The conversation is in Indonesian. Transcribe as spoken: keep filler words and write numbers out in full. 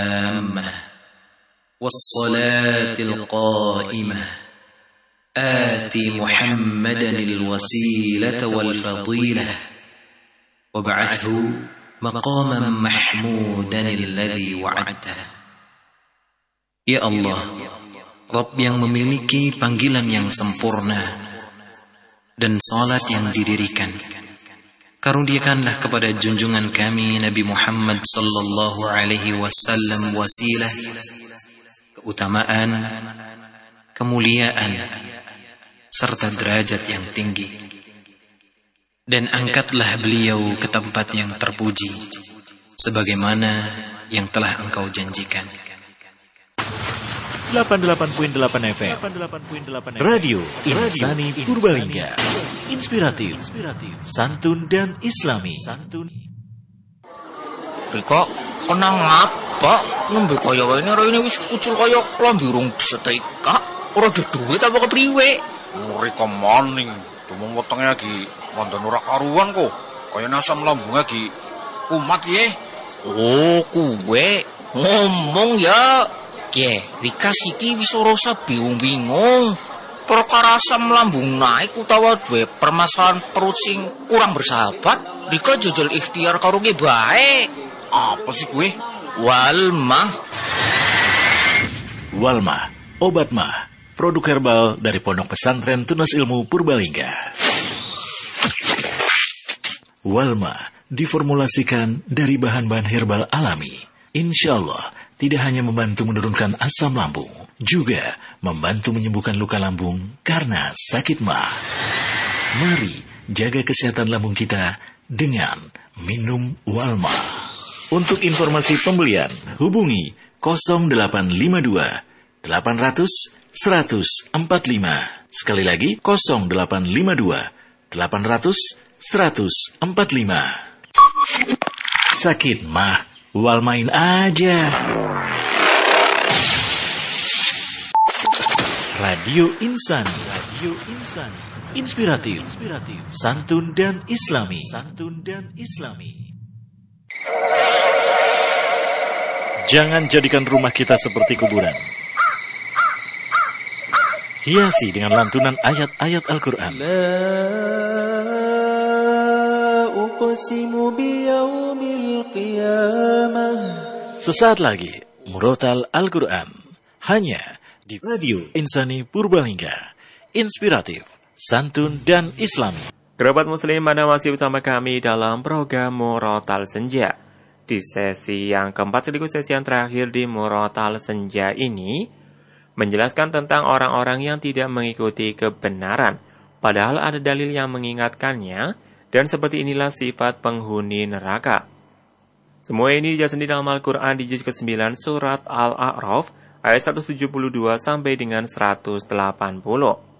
التامة والصلاة القائمة آت محمدا الوسيلة والفضيلة وابعثه مقاما محمودا الذي وعدته. Ya Allah, Rabb yang memiliki panggilan yang sempurna dan salat yang didirikan, karuniakanlah kepada junjungan kami Nabi Muhammad sallallahu alaihi wasallam wasilah, keutamaan, kemuliaan, serta derajat yang tinggi. Dan angkatlah beliau ke tempat yang terpuji, sebagaimana yang telah Engkau janjikan. delapan puluh delapan koma delapan F M Radio Insani Purbalingga. Inspiratif, santun dan islami. Riko, kenang apa? Nembe kaya wae ini wis kucul kaya klambi urung disetrika. Ora ada duit apa kepriwe? Riko maning, dumung wetenge lagi wonten ora karuan kok. Kaya asam lambunge lagi kumat ye. Oh, kuwe ngomong ya. Ye, Rika siki wis ora bingung-bingung. Perkara asam lambung naik utawa duwe permasalahan perut sing kurang bersahabat, Rika jajal ikhtiar karo ge bae. Apa sih kuwi? Walmah. Walmah, obat mah, produk herbal dari Pondok Pesantren Tunas Ilmu Purbalingga. Walmah diformulasikan dari bahan-bahan herbal alami. Insya Allah tidak hanya membantu menurunkan asam lambung, juga membantu menyembuhkan luka lambung karena sakit mah. Mari jaga kesehatan lambung kita dengan minum Walmah. Untuk informasi pembelian, hubungi nol delapan lima dua delapan nol nol satu empat lima. Sekali lagi nol delapan lima dua delapan nol nol satu empat lima. Sakit mah, Walmain aja. Radio Insani, Radio Insani, inspiratif, inspiratif, santun dan islami, santun dan islami. Jangan jadikan rumah kita seperti kuburan. Hiasi dengan lantunan ayat-ayat Al-Quran. La uqsimu biyaumil qiyamah. Sesaat lagi, Murotal Al-Quran. Hanya di Radio Insani Purbalingga. Inspiratif, santun dan islami. Kerabat muslim, Anda masih bersama kami dalam program Murotal Senja. Di sesi yang keempat sekaligus sesi yang terakhir di Murotal Senja ini menjelaskan tentang orang-orang yang tidak mengikuti kebenaran, padahal ada dalil yang mengingatkannya, dan seperti inilah sifat penghuni neraka. Semua ini dijelaskan di dalam Al-Quran di juz kesembilan surat Al-A'raf ayat seratus tujuh puluh dua sampai dengan seratus delapan puluh.